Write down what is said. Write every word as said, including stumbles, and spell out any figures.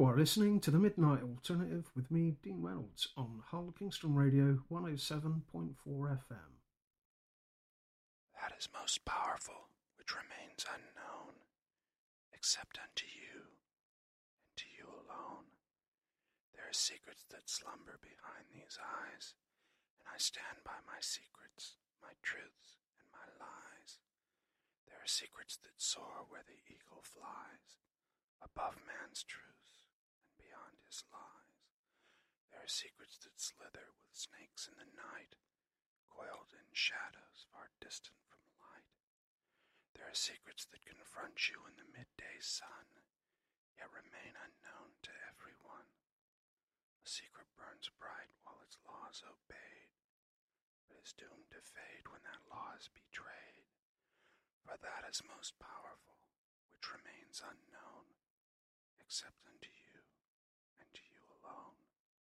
You are listening to the Midnight Alternative with me, Dean Reynolds, on Hull Kingston Radio one oh seven point four F M. That is most powerful, which remains unknown, except unto you, and to you alone. There are secrets that slumber behind these eyes, and I stand by my secrets, my truths, and my lies. There are secrets that soar where the eagle flies, above man's truth and beyond his lies. There are secrets that slither with snakes in the night, coiled in shadows far distant from light. There are secrets that confront you in the midday sun, yet remain unknown to everyone. A secret burns bright while its law is obeyed, but is doomed to fade when that law is betrayed. For that is most powerful, which remains unknown, except unto